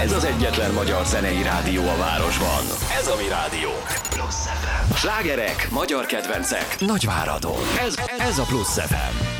Ez az egyetlen magyar zenei rádió a városban. Ez a mi rádió. Slágerek, magyar kedvencek, Nagyváradon. Ez a Plusz FM.